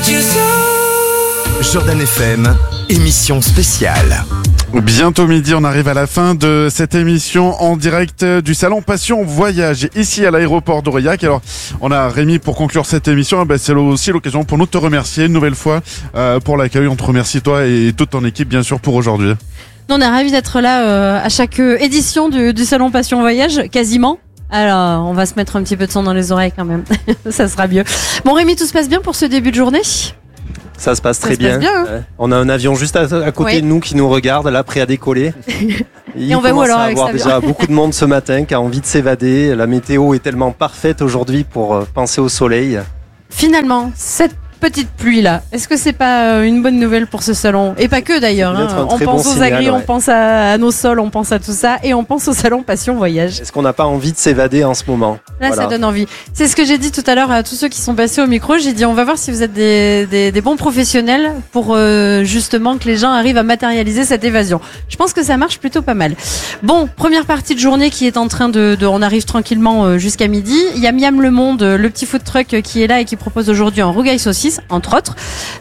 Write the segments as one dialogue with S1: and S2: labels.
S1: Jordan FM, émission spéciale.
S2: Bientôt midi, on arrive à la fin de cette émission en direct du salon Passion Voyage ici à l'aéroport d'Aurillac. Alors, on a Rémi pour conclure cette émission. C'est aussi l'occasion pour nous de te remercier une nouvelle fois pour l'accueil. On te remercie toi et toute ton équipe bien sûr pour aujourd'hui.
S3: On est ravis d'être là à chaque édition du salon Passion Voyage, quasiment. Alors, on va se mettre un petit peu de son dans les oreilles quand même. Ça sera mieux. Bon Rémi, tout se passe bien pour ce début de journée ?
S4: Ça se passe très bien.
S3: Hein.
S4: On a un avion juste à côté de nous qui nous regarde, là, prêt à décoller.
S3: Et on va où alors avec ça ?
S4: Il y a déjà beaucoup de monde ce matin qui a envie de s'évader. La météo est tellement parfaite aujourd'hui pour penser au soleil.
S3: Finalement, cette petite pluie là, est-ce que c'est pas une bonne nouvelle pour ce salon ? Et pas que d'ailleurs, on pense aux agris, on pense à nos sols, on pense à tout ça et on pense au salon Passion Voyage.
S4: Est-ce qu'on n'a pas envie de s'évader en ce moment ?
S3: Là, ça donne envie. C'est ce que j'ai dit tout à l'heure à tous ceux qui sont passés au micro. J'ai dit on va voir si vous êtes des bons professionnels pour justement que les gens arrivent à matérialiser cette évasion. Je pense que ça marche plutôt pas mal. Bon, première partie de journée qui est en train on arrive tranquillement jusqu'à midi. Il y a Miam Le Monde, le petit food truck qui est là et qui propose aujourd'hui un rougail saucisse entre autres.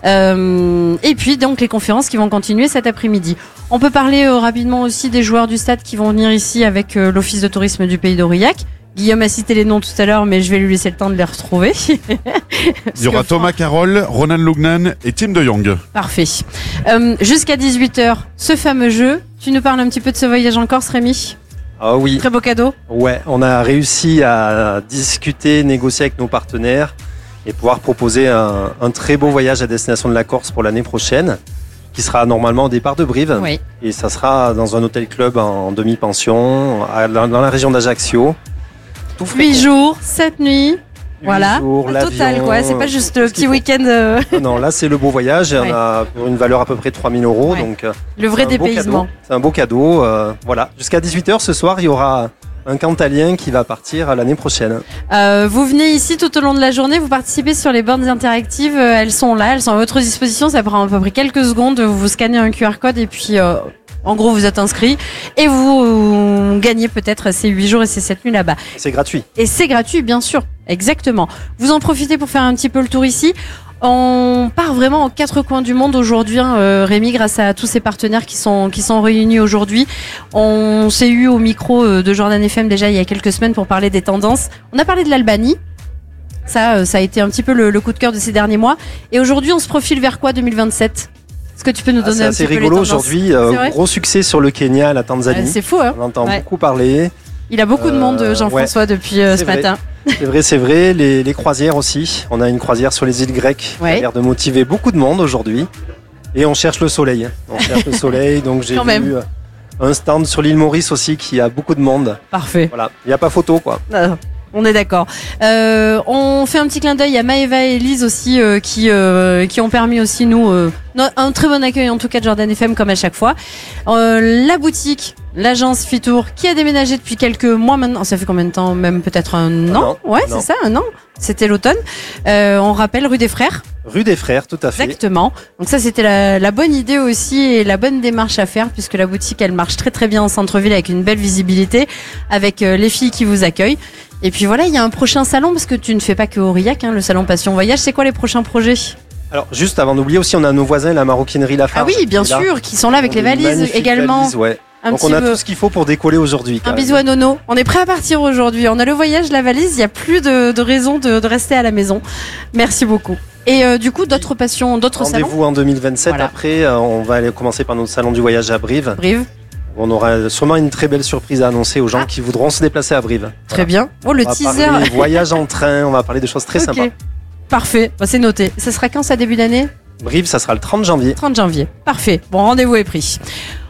S3: Et puis donc les conférences qui vont continuer cet après-midi. On peut parler rapidement aussi des joueurs du stade qui vont venir ici avec l'office de tourisme du pays d'Aurillac. Guillaume a cité les noms tout à l'heure, mais je vais lui laisser le temps de les retrouver.
S2: Il y aura Thomas Carroll, Ronan Lugnan et Tim de Jong.
S3: Parfait. Jusqu'à 18h, ce fameux jeu. Tu nous parles un petit peu de ce voyage en Corse, Rémi ?
S4: Ah oui.
S3: Très beau cadeau.
S4: Ouais, on a réussi à discuter, négocier avec nos partenaires et pouvoir proposer un très beau voyage à destination de la Corse pour l'année prochaine, qui sera normalement au départ de Brive.
S3: Oui.
S4: Et ça sera dans un hôtel-club en demi-pension, dans la région d'Ajaccio.
S3: 8 jours, 7 nuits. Voilà,
S4: jours,
S3: total quoi, c'est pas juste le petit week-end.
S4: Non, là c'est le beau voyage, on a pour une valeur à peu près 3 000 €, donc
S3: le vrai dépaysement.
S4: C'est un beau cadeau, voilà. Jusqu'à 18h ce soir, il y aura un cantalien qui va partir à l'année prochaine.
S3: Vous venez ici tout au long de la journée, vous participez sur les bornes interactives, elles sont là, elles sont à votre disposition, ça prend à peu près quelques secondes, vous scannez un QR code et puis en gros vous êtes inscrit et vous gagnez peut-être ces 8 jours et ces 7 nuits là-bas.
S4: C'est gratuit.
S3: Et c'est gratuit bien sûr, exactement. Vous en profitez pour faire un petit peu le tour ici. On part vraiment aux 4 coins du monde aujourd'hui, Rémi, grâce à tous ces partenaires qui sont réunis aujourd'hui. On s'est eu au micro de Jordan FM déjà il y a quelques semaines pour parler des tendances. On a parlé de l'Albanie. Ça a été un petit peu le coup de cœur de ces derniers mois. Et aujourd'hui, on se profile vers quoi 2027 ? Est-ce que tu peux nous donner un petit peu les tendances ?
S4: C'est assez rigolo aujourd'hui. Gros succès sur le Kenya, la Tanzanie.
S3: C'est fou, hein ?
S4: On entend beaucoup parler.
S3: Il a beaucoup de monde, Jean-François, depuis ce matin.
S4: C'est vrai. Les croisières aussi. On a une croisière sur les îles grecques qui a l'air de motiver beaucoup de monde aujourd'hui. Et on cherche le soleil. Donc j'ai vu un stand sur l'île Maurice aussi qui a beaucoup de monde.
S3: Très
S4: Voilà, il n'y a pas photo quoi.
S3: On est d'accord. On fait un petit clin d'œil à Maëva et Elise aussi qui ont permis aussi nous un très bon accueil en tout cas de Jordan FM comme à chaque fois. La boutique, l'agence Fitour qui a déménagé depuis quelques mois maintenant. Ça fait combien de temps ? Même peut-être un an. Ouais, c'est ça, un an. C'était l'automne. On rappelle rue des Frères.
S4: Rue des Frères, tout à fait.
S3: Exactement. Donc ça, c'était la bonne idée aussi et la bonne démarche à faire puisque la boutique, elle marche très très bien en centre-ville avec une belle visibilité, avec les filles qui vous accueillent. Et puis voilà, il y a un prochain salon parce que tu ne fais pas que Aurillac, le salon Passion Voyage. C'est quoi les prochains projets ?
S4: Alors juste avant d'oublier aussi, on a nos voisins, la maroquinerie Lafarge.
S3: Ah oui, bien sûr, qui sont là avec les valises également.
S4: Valises, ouais. Donc on a tout ce qu'il faut pour décoller aujourd'hui.
S3: Un bisou à Nono. On est prêt à partir aujourd'hui. On a le voyage, la valise. Il n'y a plus de raison de rester à la maison. Merci beaucoup. Et du coup, d'autres passions, d'autres salons ?
S4: Rendez-vous en 2027. Voilà. Après, on va aller commencer par notre salon du voyage à Brive. On aura sûrement une très belle surprise à annoncer aux gens qui voudront se déplacer à Brive.
S3: Très bien. Oh, le teaser.
S4: Voyage en train, on va parler de choses très sympas.
S3: Parfait, c'est noté. Ça sera quand ça, début d'année ?
S4: Brive, ça sera le 30 janvier.
S3: 30 janvier, parfait. Bon, rendez-vous est pris.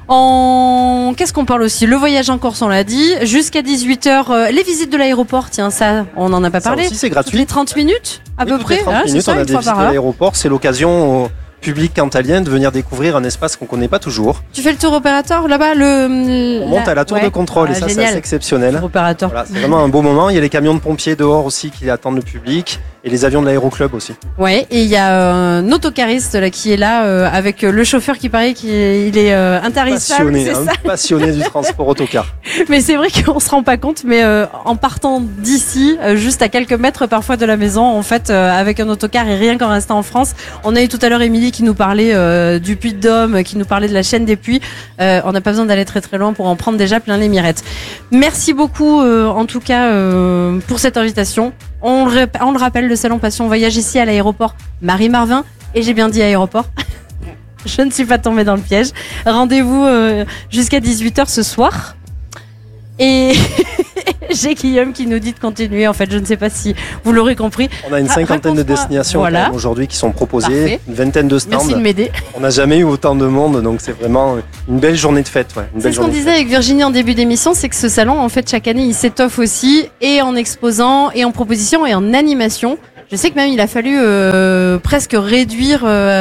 S3: Qu'est-ce qu'on parle aussi ? Le voyage en Corse, on l'a dit. Jusqu'à 18h, les visites de l'aéroport, tiens, ça, on n'en a pas parlé.
S4: Ça aussi, c'est gratuit.
S3: Toutes les 30 minutes, à peu près.
S4: 30 minutes,
S3: ça,
S4: on a des visites de l'aéroport. C'est l'occasion au public cantalien de venir découvrir un espace qu'on ne connaît pas toujours.
S3: Tu fais le tour opérateur là-bas
S4: On monte à la tour de contrôle et ça, c'est assez exceptionnel.
S3: Opérateur.
S4: Voilà, c'est vraiment un beau moment. Il y a les camions de pompiers dehors aussi qui attendent le public. Et les avions de l'aéroclub aussi.
S3: Ouais, et il y a un autocariste là qui est là avec le chauffeur qui paraît qu'il est intarissable.
S4: Passionné du transport autocar.
S3: Mais c'est vrai qu'on se rend pas compte, mais en partant d'ici, juste à quelques mètres parfois de la maison, en fait, avec un autocar et rien qu'en restant en France, on a eu tout à l'heure Émilie qui nous parlait du Puy-de-Dôme, qui nous parlait de la chaîne des Puys. On n'a pas besoin d'aller très très loin pour en prendre déjà plein les mirettes. Merci beaucoup en tout cas pour cette invitation. On le rappelle, le Salon Passion Voyage ici à l'aéroport Marie-Marvin. Et j'ai bien dit aéroport. Je ne suis pas tombée dans le piège. Rendez-vous jusqu'à 18h ce soir. Et j'ai Guillaume qui nous dit de continuer. En fait, je ne sais pas si vous l'aurez compris.
S4: On a une cinquantaine de destinations aujourd'hui qui sont proposées. Parfait. Une vingtaine de stands.
S3: Merci de m'aider.
S4: On n'a jamais eu autant de monde, donc c'est vraiment une belle journée de fête.
S3: C'est ce qu'on disait avec Virginie en début d'émission, c'est que ce salon, en fait, chaque année, il s'étoffe aussi, et en exposant, et en proposition, et en animation. Je sais que même il a fallu presque réduire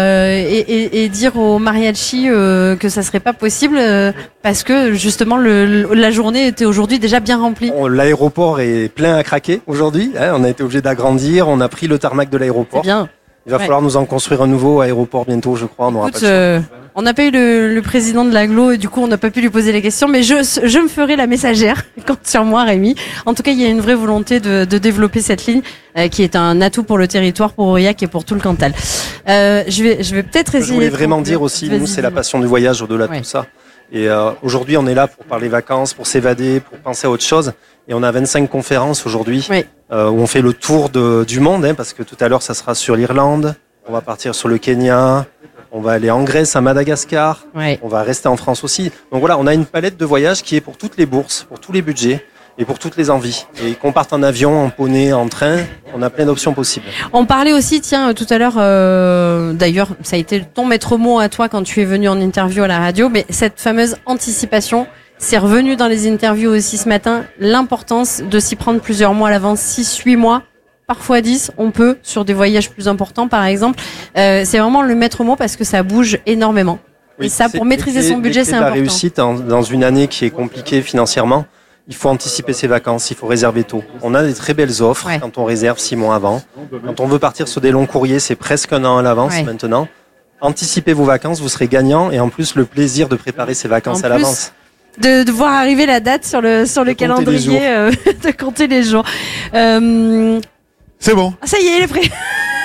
S3: et dire au mariachi que ça serait pas possible parce que justement la journée était aujourd'hui déjà bien remplie.
S4: L'aéroport est plein à craquer aujourd'hui. On a été obligé d'agrandir. On a pris le tarmac de l'aéroport.
S3: C'est bien.
S4: Il va falloir nous en construire un nouveau aéroport bientôt, je crois.
S3: On n'a pas eu le président de l'agglo et du coup on n'a pas pu lui poser les questions, mais je me ferai la messagère. Compte sur moi, Rémi. En tout cas, il y a une vraie volonté de développer cette ligne qui est un atout pour le territoire, pour Aurillac et pour tout le Cantal. Je vais peut-être essayer.
S4: Je voulais vraiment dire aussi, nous, c'est la passion du voyage au-delà de tout ça. Et aujourd'hui, on est là pour parler vacances, pour s'évader, pour penser à autre chose. Et on a 25 conférences aujourd'hui où on fait le tour du monde, parce que tout à l'heure, ça sera sur l'Irlande. On va partir sur le Kenya. On va aller en Grèce, à Madagascar. On va rester en France aussi. Donc voilà, on a une palette de voyages qui est pour toutes les bourses, pour tous les budgets et pour toutes les envies. Et qu'on parte en avion, en poney, en train, on a plein d'options possibles.
S3: On parlait aussi, tout à l'heure, d'ailleurs, ça a été ton maître mot à toi quand tu es venu en interview à la radio, mais cette fameuse anticipation, c'est revenu dans les interviews aussi ce matin, l'importance de s'y prendre plusieurs mois à l'avance, 6-8 mois. Parfois 10, on peut, sur des voyages plus importants par exemple. C'est vraiment le maître mot parce que ça bouge énormément. Oui, et ça, pour maîtriser son budget, c'est important.
S4: La réussite dans une année qui est compliquée financièrement, il faut anticiper ses vacances, il faut réserver tôt. On a des très belles offres quand on réserve 6 mois avant. Quand on veut partir sur des longs courriers, c'est presque un an à l'avance maintenant. Anticipez vos vacances, vous serez gagnant et en plus le plaisir de préparer ses vacances à l'avance.
S3: De voir arriver la date sur le calendrier, de compter les jours.
S2: C'est bon.
S3: Ça y est, il est prêt.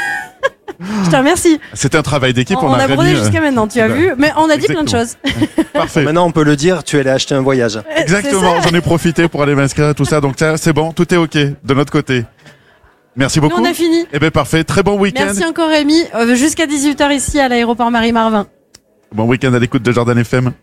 S3: Je te remercie.
S2: C'était un travail d'équipe.
S3: On a brodé jusqu'à maintenant, tu as vu. Mais on a dit plein de choses.
S4: Parfait. Maintenant, on peut le dire, tu es allé acheter un voyage.
S2: Exactement, j'en ai profité pour aller m'inscrire et tout ça. Donc c'est bon, tout est OK de notre côté. Merci beaucoup.
S3: Nous, on a fini.
S2: Eh bien, parfait. Très bon week-end.
S3: Merci encore, Rémi. Jusqu'à 18h ici à l'aéroport Marie-Marvin.
S2: Bon week-end à l'écoute de Jordan FM.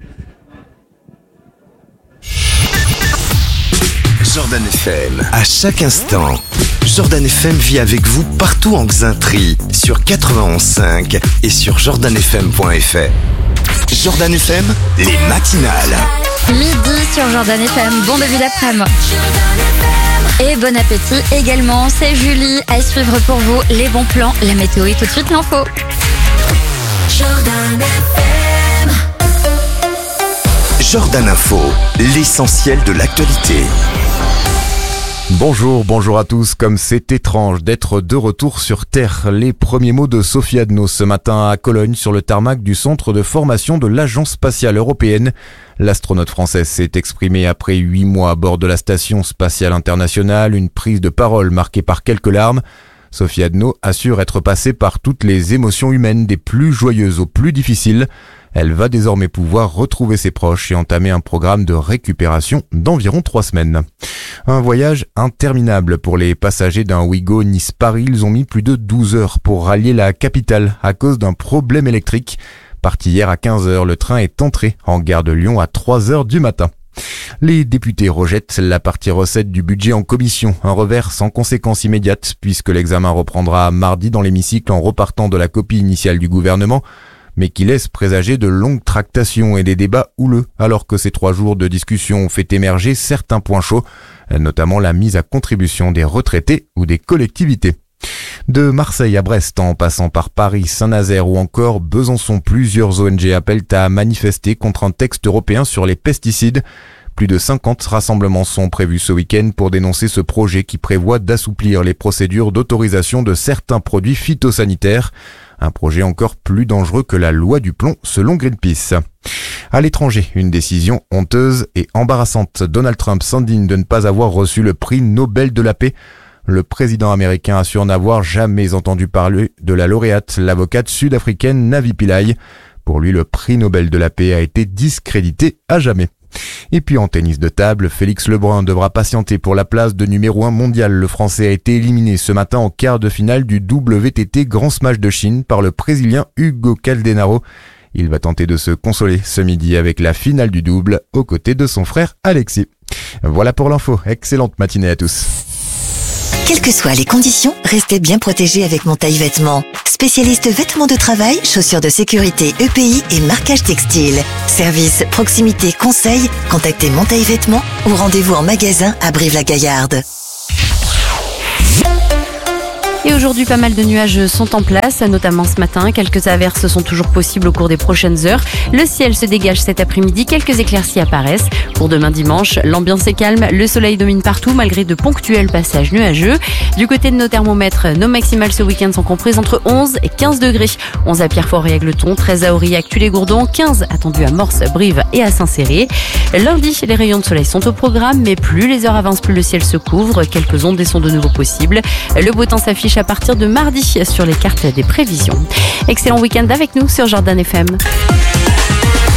S1: Jordan FM, à chaque instant. Jordan FM vit avec vous partout en Xaintrie, sur 91.5 et sur jordanfm.fr. Jordan FM, les matinales.
S5: Midi sur Jordan FM, bon début d'après-midi. Et bon appétit également, c'est Julie. À suivre pour vous les bons plans, la météo et tout de suite l'info.
S1: Jordan FM. Jordan Info, l'essentiel de l'actualité.
S6: Bonjour à tous. Comme c'est étrange d'être de retour sur Terre. Les premiers mots de Sophie Adno ce matin à Cologne sur le tarmac du centre de formation de l'Agence spatiale européenne. L'astronaute française s'est exprimée après 8 mois à bord de la station spatiale internationale, une prise de parole marquée par quelques larmes. Sophie Adno assure être passée par toutes les émotions humaines, des plus joyeuses aux plus difficiles. Elle va désormais pouvoir retrouver ses proches et entamer un programme de récupération d'environ 3 semaines. Un voyage interminable pour les passagers d'un Ouigo Nice-Paris. Ils ont mis plus de 12 heures pour rallier la capitale à cause d'un problème électrique. Parti hier à 15h, le train est entré en gare de Lyon à 3h du matin. Les députés rejettent la partie recette du budget en commission, un revers sans conséquence immédiate puisque l'examen reprendra mardi dans l'hémicycle en repartant de la copie initiale du gouvernement, mais qui laisse présager de longues tractations et des débats houleux, alors que ces 3 jours de discussion ont fait émerger certains points chauds, notamment la mise à contribution des retraités ou des collectivités. De Marseille à Brest, en passant par Paris, Saint-Nazaire ou encore Besançon, plusieurs ONG appellent à manifester contre un texte européen sur les pesticides. Plus de 50 rassemblements sont prévus ce week-end pour dénoncer ce projet qui prévoit d'assouplir les procédures d'autorisation de certains produits phytosanitaires. Un projet encore plus dangereux que la loi du plomb, selon Greenpeace. À l'étranger, une décision honteuse et embarrassante. Donald Trump s'indigne de ne pas avoir reçu le prix Nobel de la paix. Le président américain assure n'avoir jamais entendu parler de la lauréate, l'avocate sud-africaine Navi Pillay. Pour lui, le prix Nobel de la paix a été discrédité à jamais. Et puis en tennis de table, Félix Lebrun devra patienter pour la place de numéro 1 mondial. Le Français a été éliminé ce matin en quart de finale du WTT Grand Smash de Chine par le Brésilien Hugo Caldenaro. Il va tenter de se consoler ce midi avec la finale du double aux côtés de son frère Alexis. Voilà pour l'info. Excellente matinée à tous.
S7: Quelles que soient les conditions, restez bien protégés avec Montaille Vêtements. Spécialiste vêtements de travail, chaussures de sécurité EPI et marquage textile. Service, proximité, conseil, contactez Montaille Vêtements ou rendez-vous en magasin à Brive-la-Gaillarde.
S3: Et aujourd'hui, pas mal de nuages sont en place, notamment ce matin. Quelques averses sont toujours possibles au cours des prochaines heures. Le ciel se dégage cet après-midi, quelques éclaircies apparaissent. Pour demain dimanche, l'ambiance est calme, le soleil domine partout malgré de ponctuels passages nuageux. Du côté de nos thermomètres, nos maximales ce week-end sont comprises entre 11 et 15 degrés. 11 à Pierrefort et Égletons, 13 à Aurillac, Tulle-et-Gourdon, 15 attendus à Morse, Brive et à Saint-Céré. Lundi, les rayons de soleil sont au programme, mais plus les heures avancent, plus le ciel se couvre. Quelques ondées sont de nouveau possibles. Le beau temps s'affiche à partir de mardi sur les cartes des prévisions. Excellent week-end avec nous sur Jordan FM.